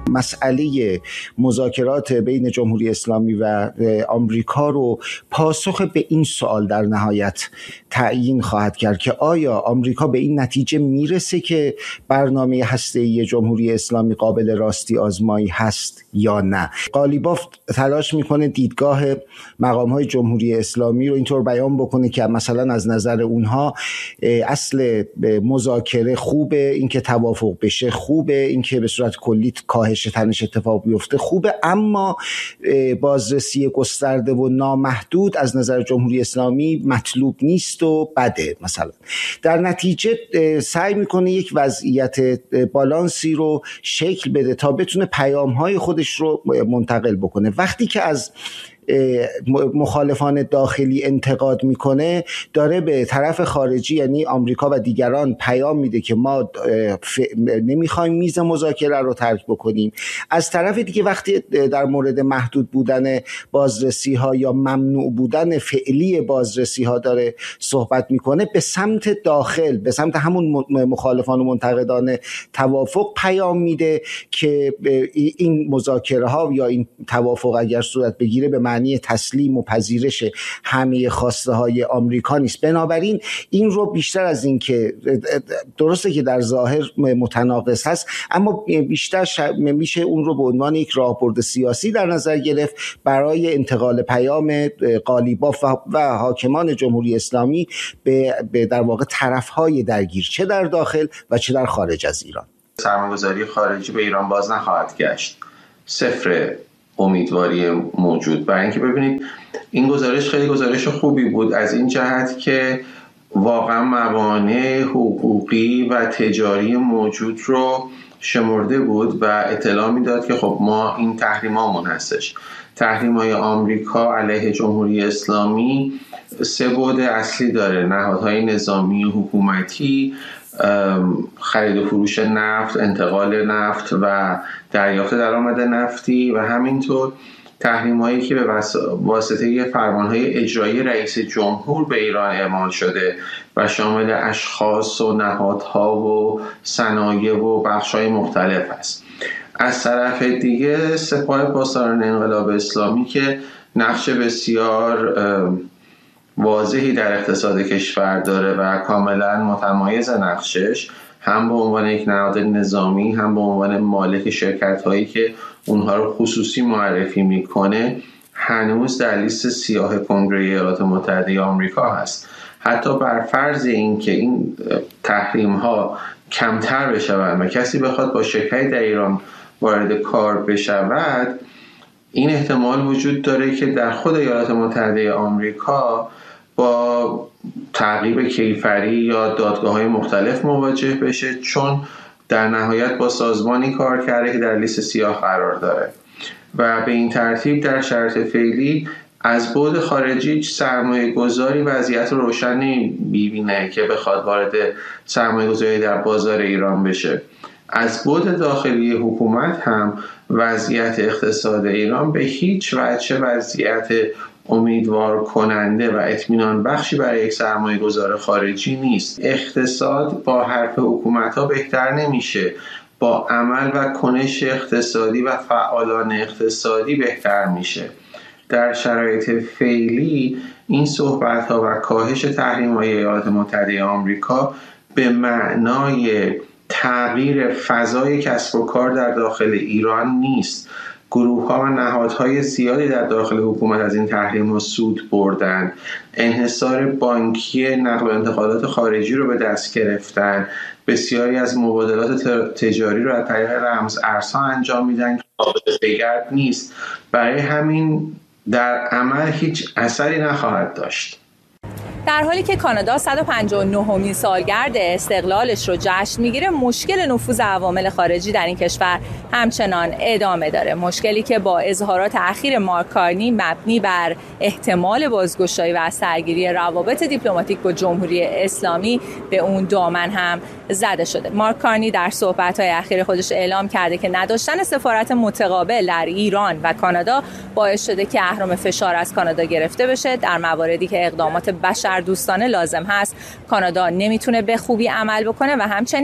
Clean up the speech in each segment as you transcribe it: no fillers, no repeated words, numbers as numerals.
مسئله مذاکرات بین جمهوری اسلامی و آمریکا رو پاسخ به این سوال در نهایت تعیین خواهد کرد که آیا آمریکا به این نتیجه میرسه که برنامه هسته‌ای جمهوری اسلامی قابل راستی آزمایی هست یا نه. قالیباف تلاش میکنه دیدگاه مقام‌های جمهوری اسلامی رو اینطور بیان بکنه که مثلا از نظر اونها اصل مذاکره خوبه، اینکه توافق بشه خوبه، اینکه به صورت کلی کاهش تنش اتفاق بیفته خوبه، اما بازرسی گسترده و نامحدود از نظر جمهوری اسلامی مطلوب نیست و بده. مثلا در نتیجه سعی میکنه یک وضعیت بالانسی رو شکل بده تا بتونه پیام‌های خودش رو منتقل بکنه. وقتی که از مخالفان داخلی انتقاد میکنه، داره به طرف خارجی یعنی آمریکا و دیگران پیام میده که ما نمیخوایم میز مذاکره رو ترک بکنیم. از طرف دیگه وقتی در مورد محدود بودن بازرسی ها یا ممنوع بودن فعلی بازرسی ها داره صحبت میکنه، به سمت داخل، به سمت همون مخالفان و منتقدان توافق پیام میده که این مذاکره ها یا این توافق اگر صورت بگیره به معنی تسلیم و پذیرش همه خواسته های آمریکا نیست. بنابراین این رو بیشتر از این که درسته که در ظاهر متناقض هست، اما بیشتر میشه اون رو به عنوان یک راهبرد سیاسی در نظر گرفت برای انتقال پیام قالیباف و حاکمان جمهوری اسلامی به در واقع طرفهای درگیر، چه در داخل و چه در خارج از ایران. سرمایه‌گذاری خارجی به ایران باز نخواهد گشت. صفر امیدواری موجود. برای اینکه ببینید این گزارش خیلی گزارش خوبی بود از این جهت که واقعا موانع حقوقی و تجاری موجود رو شمرده بود و اطلاع میداد که خب ما این تحریمامون هستش. تحریم‌های آمریکا علیه جمهوری اسلامی 3 بعد اصلی داره: نهادهای نظامی و حکومتی، خرید و فروش نفت، انتقال نفت و دریافت درآمد نفتی، و همینطور تحریم‌هایی که به واسطه فرمان‌های اجرایی رئیس جمهور به ایران اعمال شده و شامل اشخاص و نهادها و صنایع و بخش‌های مختلف است. از طرف دیگه سپاه پاسداران انقلاب اسلامی که نقش بسیار واضحی در اقتصاد کشور داره و کاملا متمایز نقشش، هم به عنوان یک نهاد نظامی هم به عنوان مالک شرکت هایی که اونها رو خصوصی معرفی میکنه، هنوز در لیست سیاه کنگره ایالات متحده آمریکا هست. حتی بر فرض این که این تحریم ها کمتر بشوند و کسی بخواد با شرکتی در ایران وارد کار بشود، این احتمال وجود داره که در خود ایالات متحده آمریکا با تعقیب کیفری یا دادگاه‌های مختلف مواجه بشه، چون در نهایت با سازمانی کار کرده که در لیست سیاه قرار داره و به این ترتیب در شرط فعلی از بعد خارجی سرمایه گذاری وضعیت رو روشن نمی‌بینه که بخواد وارد سرمایه گذاری در بازار ایران بشه. از بعد داخلی حکومت هم وضعیت اقتصاد ایران به هیچ وجه وضعیت امیدوار کننده و اطمینان بخشی برای یک سرمایه گذار خارجی نیست. اقتصاد با حرف حکومت ها بهتر نمیشه، با عمل و کنش اقتصادی و فعالان اقتصادی بهتر میشه. در شرایط فعلی این صحبت ها و کاهش تحریم های ایالات متحده آمریکا به معنای تغییر فضای کسب و کار در داخل ایران نیست. گروه‌ها و نهادهای زیادی در داخل حکومت از این تحریم‌ها سود بردن، انحصار بانکی نقل و انتقالات خارجی رو به دست گرفتن، بسیاری از مبادلات تجاری رو از طریق رمز ارزها انجام میدن که قابل پیگرد نیست. برای همین در عمل هیچ اثری نخواهد داشت. در حالی که کانادا 159مین سالگرد استقلالش رو جشن میگیره، مشکل نفوذ عوامل خارجی در این کشور همچنان ادامه داره. مشکلی که با اظهارات اخیر مارک کارنی مبنی بر احتمال بازگشایی و از سرگیری روابط دیپلماتیک با جمهوری اسلامی به اون دامن هم زده شده. مارک کارنی در صحبت‌های اخیر خودش اعلام کرده که نداشتن سفارت متقابل در ایران و کانادا باعث شده که اهرم فشار از کانادا گرفته بشه. در مواردی که اقدامات بشردوستانه لازم هست، کانادا نمیتونه به خوبی عمل بکنه و همچنین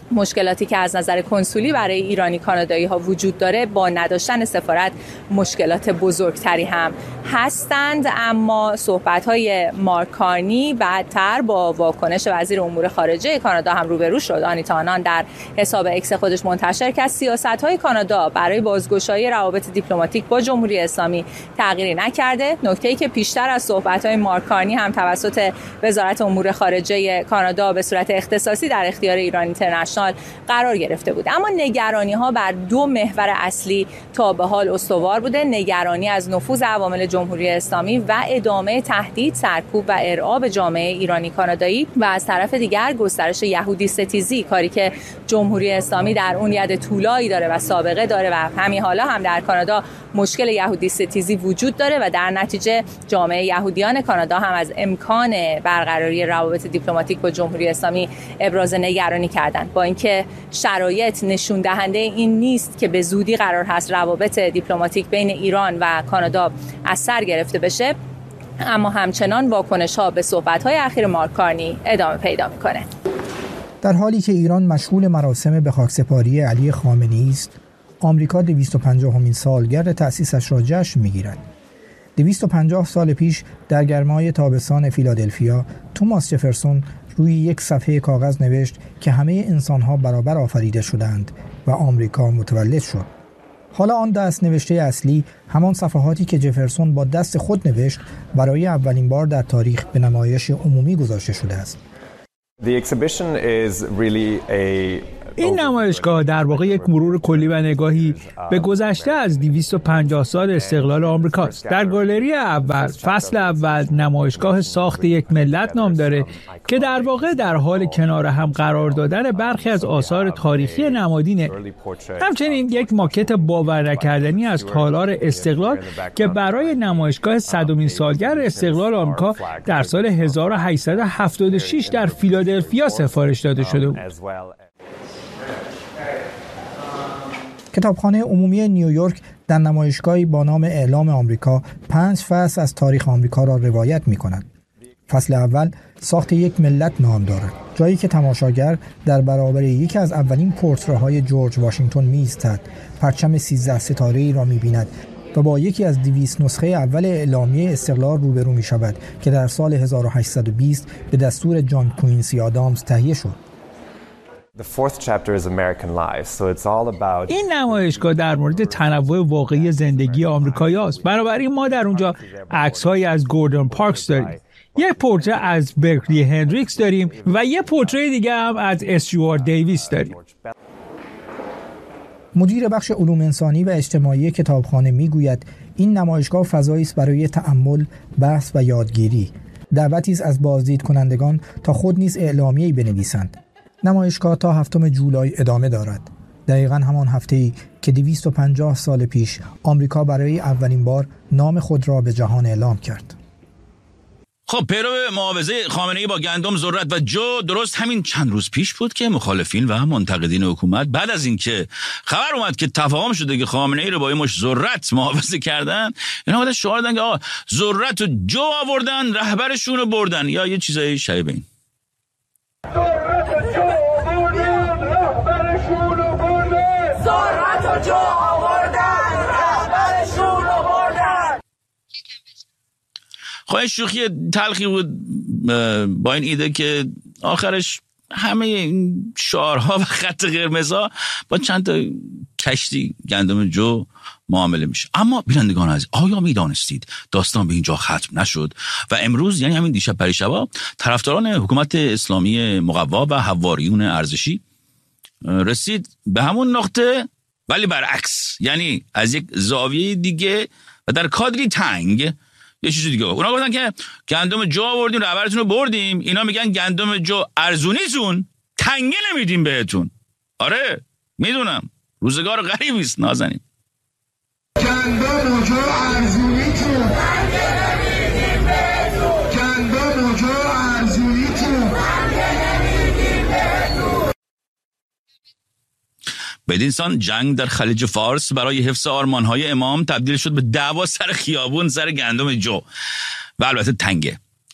مشکلاتی که از نظر کنسولی برای ایرانی کانادایی ها وجود داره با نداشتن سفارت مشکلات بزرگتری هم هستند. اما صحبت های مارک کارنی بعدتر با واکنش وزیر امور خارجه کانادا هم روبرو شد. آنیتا آنان در حساب اکس خودش منتشر کرد سیاست های کانادا برای بازگشایی روابط دیپلماتیک با جمهوری اسلامی تغییری نکرده. نکته‌ای که پیشتر از صحبت های مارک کارنی هم توسط وزارت امور خارجه کانادا به صورت اختصاصی در اختیار ایران اینترنشنال قرار گرفته بود. اما نگرانی ها بر دو محور اصلی تا به حال استوار بوده: نگرانی از نفوذ عوامل جمهوری اسلامی و ادامه تهدید، سرکوب و ارعاب جامعه ایرانی کانادایی و از طرف دیگر گسترش یهودی ستیزی، کاری که جمهوری اسلامی در اون ید طولایی داره و سابقه داره و همین حالا هم در کانادا مشکل یهودی ستیزی وجود داره و در نتیجه جامعه یهودیان کانادا هم از امکان برقراری روابط دیپلماتیک با جمهوری اسلامی ابراز نگرانی کردند. با اینکه شرایط نشون دهنده این نیست که به زودی قرار هست روابط دیپلماتیک بین ایران و کانادا از سر گرفته بشه، اما همچنان واکنش‌ها به صحبت‌های اخیر مارک کارنی ادامه پیدا می‌کنه. در حالی که ایران مشغول مراسم به خاکسپاری علی خامنه‌ای است، آمریکا 250مین سالگرد تأسیسش را جشن می‌گیرد. 250 سال پیش در گرمای تابستان فیلادلفیا، توماس جفرسون روی یک صفحه کاغذ نوشت که همه انسان‌ها برابر آفریده شدند و آمریکا متولد شد. حالا آن دست نوشته اصلی، همان صفحاتی که جفرسون با دست خود نوشت، برای اولین بار در تاریخ به نمایش عمومی گذاشته شده است. این نمایشگاه در واقع یک مرور کلی و نگاهی به گذشته از 250 سال استقلال آمریکاست. در گالری اول، فصل اول، نمایشگاه ساخت یک ملت نام داره که در واقع در حال کنار هم قرار دادن برخی از آثار تاریخی نمادینه. همچنین یک ماکت باور نکردنی از تالار استقلال که برای نمایشگاه 100مین سالگرد استقلال آمریکا در سال 1876 در فیلادلفیا سفارش داده شده بود. کتابخانه عمومی نیویورک در نمایشگاهی با نام اعلام آمریکا 5 فصل از تاریخ آمریکا را روایت می کند. فصل اول ساخت یک ملت نام دارد، جایی که تماشاگر در برابر یکی از اولین پورتره‌های جورج واشنگتن می ایستد، پرچم 13 ستاره‌ای را می بیند و با یکی از 200 نسخه اول اعلامیه استقلال روبرو می شود که در سال 1820 به دستور جان کوینسی آدامز تهیه شد. این نمایشگاه در مورد تنوع واقعی زندگی آمریکایی است. بنابراین ما در اونجا عکس‌هایی از گوردن پارکس داریم، یک پورتره از برکلی هندریکس داریم و یک پورتره دیگه هم از استیوارت دیویس داریم. مدیر بخش علوم انسانی و اجتماعی کتابخانه میگوید این نمایشگاه فضایی است برای تأمل، بحث و یادگیری. دعوتی است از بازدید کنندگان تا خود نیز اعلامیه‌ای بنویسند. نمایشگاه تا 7 جولای ادامه دارد. دقیقاً همان هفته‌ای که 250 سال پیش آمریکا برای اولین بار نام خود را به جهان اعلام کرد. خب پیرو معاوضه خامنه‌ای با گندم، ذرت و جو درست همین چند روز پیش بود که مخالفین و منتقدین حکومت بعد از اینکه خبر اومد که تفاهم شده که خامنه‌ای رو با این مش ذرت معاوضه کردن، اینا اومدن شعار دادن که آقا ذرت و جو آوردن، رهبرشون رو بردن یا یه چیزای شبیه این. ذرت و جو آوردن، رهبرشون رو بردن. ذرت و جو آوردن، رهبرشون رو بردن. خواهی شوخی تلخی بود با این ایده که آخرش همه این شعارها و خط قرمزها با چند تا کشتی گندم جو معامله میشه. اما بینندگان عزیز، آیا میدانستید داستان به اینجا ختم نشد و امروز یعنی همین دیشب پریشبا طرفداران حکومت اسلامی مقوا و حواریون ارزشی رسید به همون نقطه ولی برعکس، یعنی از یک زاویه دیگه و در کادری تنگ یه چیز دیگه. اونا گفتن که گندم جو آوردیم، رهبرتون رو بردیم، اینا میگن گندم جو ارزونیتون، تنگه نمیدیم بهتون. آره میدونم روزگار غریبی است نازنین. گندم جو ارزونیتون، تنگه نمیدیم بهتون. گندم جو ارزونیتون، تنگه نمیدیم بهتون. بدین سان جنگ در خلیج فارس برای حفظ آرمانهای امام تبدیل شد به دعوا سر خیابون سر گندم جو و البته تنگه.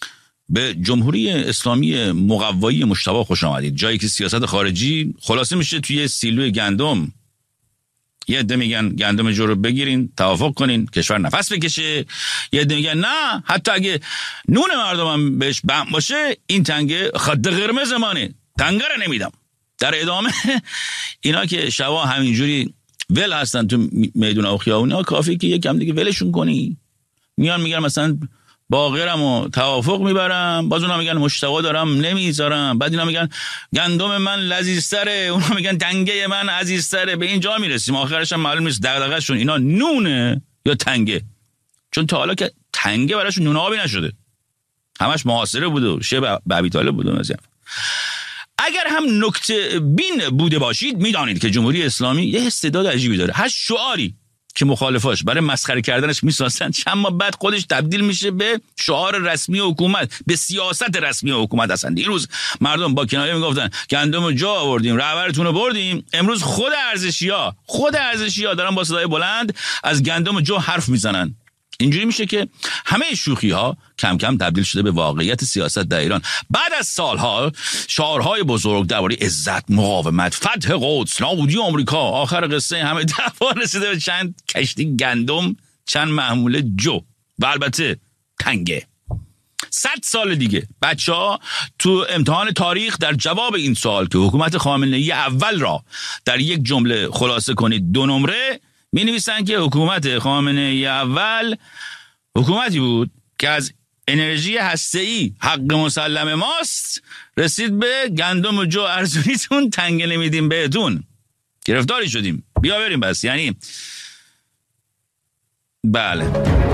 به جمهوری اسلامی مقوایی مجتبی خوش آمدید. جایی که سیاست خارجی خلاصه میشه توی سیلو گندم. یه عده میگن گندم جو رو بگیرین توافق کنین کشور نفس بکشه، یه عده میگن نه حتی اگه نون مردم هم بهش بم باشه این تنگه خط قرمز مانه، تنگه رو نمیدم. در ادامه اینا که شبا همینجوری ول هستن تو میدون و خیابونا، کافی که یکم دیگه ولشون کنی. میان میگن مثلا باقرمو توافق میبرم، باز اونا میگن مجتبی دارم نمیذارم، بعد اینا میگن گندم من لذیذتره، اونا میگن تنگه من عزیزتره. به اینجا میرسیم آخرش هم معلوم نیست دغدغه‌شون اینا نونه یا تنگه، چون تا حالا که تنگه براشون نون آبی نشده، همش محاصره بوده و شبه به ابی طالب بوده. مثلا اگر هم نکته بین بوده باشید میدانید که جمهوری اسلامی یه استعداد عجیبی داره. هر شعاری که مخالفاش برای مسخره کردنش میسازن چند ماه بعد خودش تبدیل میشه به شعار رسمی حکومت، به سیاست رسمی حکومت. اصلا دیروز مردم با کنایه میگفتن گندم جا آوردیم، رهبرتون رو بردیم، امروز خود ارزشی‌ها دارن با صدای بلند از گندم جو حرف میزنن. اینجوری میشه که همه شوخی ها کم کم تبدیل شده به واقعیت سیاست در ایران. بعد از سالها شعارهای بزرگ درباره عزت، مقاومت، فتح قدس، نابودی آمریکا، آخر قصه همه دعوا رسیده به چند کشتی گندم، چند محموله جو و البته تنگه. 100 سال دیگه بچه‌ها تو امتحان تاریخ در جواب این سوال که حکومت خامنه‌ای اول را در یک جمله خلاصه کنید 2 نمره، می نویسن که حکومت خامنه‌ای اول حکومتی بود که از انرژی هسته‌ای حق مسلم ماست، رسید به گندم و جو ارزونیتون تنگه نمیدیم بهتون، گرفتاری شدیم، بیا بریم بس. یعنی بله